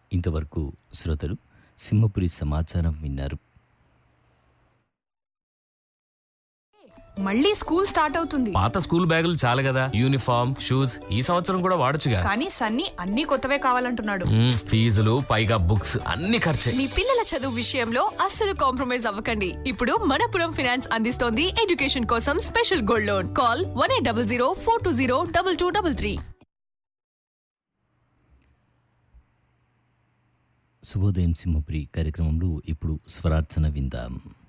ఇంతవరకు శ్రోతలు సింహపురి సమాచారం విన్నారు. మళ్ళీ స్కూల్ స్టార్ట్ అవుతుంది. పాత స్కూల్ బ్యాగులు చాలు కదా, యూనిఫామ్ షూస్ ఈ సంవత్సరం కూడా వాడొచ్చుగా. కానీ సన్నీ అన్ని కొత్తవే కావాలంటున్నాడు. ఫీజులు పైగా బుక్స్ అన్ని ఖర్చే. మీ పిల్లల చదువు విషయంలో అస్సలు కాంప్రమైజ్ అవ్వకండి. ఇప్పుడు మనపురం ఫైనాన్స్ అందిస్తోంది ఎడ్యుకేషన్ కోసం స్పెషల్ గోల్డ్ లోన్. కాల్ 1800 420 2233. శుభోదయం సింహపురి కార్యక్రమంలో ఇప్పుడు స్వరార్చన విందాం.